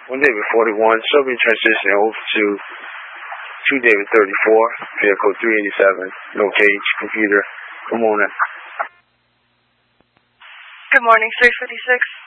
1 David 41, show me transition over to 2 David 34, vehicle 387, no cage, computer. Good morning. Good morning, 356.